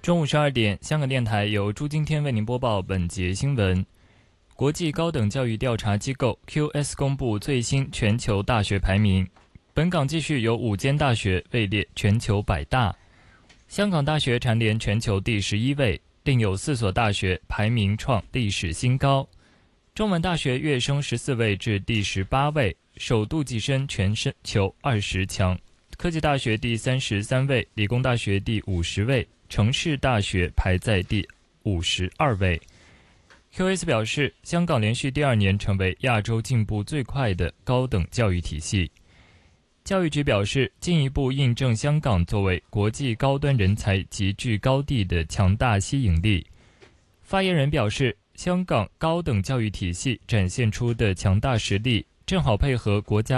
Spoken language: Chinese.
中午12点，香港电台由朱今天为您播报本节新闻。国际高等教育调查机构 QS 公布最新全球大学排名，本港继续有5间大学位列全球100大，香港大学蝉联全球第11位，另有4所大学排名创历史新高。中文大学跃升14位至第18位，首度跻身全球20强。科技大学第33位，理工大学第50位，城市大学排在第52位。QS 表示，香港连续第2年成为亚洲进步最快的高等教育体系。教育局表示，进一步印证香港作为国际高端人才集聚高地的强大吸引力。发言人表示，香港高等教育体系展现出的强大实力，正好配合国家